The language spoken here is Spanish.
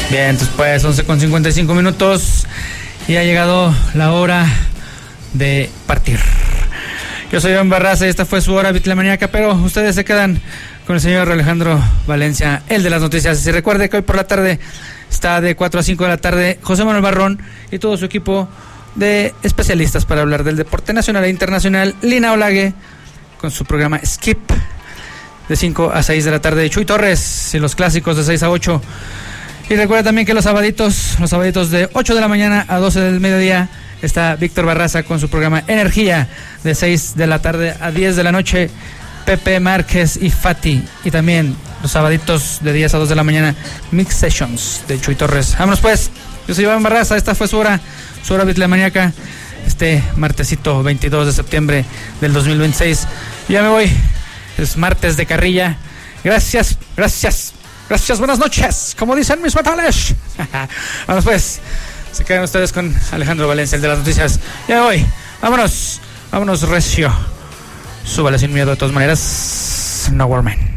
Bien, entonces pues 11:55 minutos y ha llegado la hora de partir. Yo soy Iván Barraza y esta fue su hora bitlamaníaca, pero ustedes se quedan con el señor Alejandro Valencia, el de las noticias. Y recuerde que hoy por la tarde está de 4 a 5 de la tarde José Manuel Barrón y todo su equipo de especialistas para hablar del deporte nacional e internacional. Lina Olague con su programa Skip de 5 a 6 de la tarde. Chuy Torres y los clásicos de 6 a 8. Y recuerda también que los sabaditos de 8 de la mañana a 12 del mediodía está Víctor Barraza con su programa Energía de 6 de la tarde a 10 de la noche. Pepe Márquez y Fati. Y también los sabaditos de 10 a 2 de la mañana Mix Sessions de Chuy Torres. Vámonos pues, yo soy Iván Barraza, esta fue su hora bitlamaníaca, este martesito 22 de septiembre del 2026. Ya me voy, es martes de carrilla. Gracias, buenas noches, como dicen mis metales. Vamos pues, se quedan ustedes con Alejandro Valencia, el de las noticias. Ya me voy, vámonos recio. Súbale sin miedo de todas maneras. No Warman.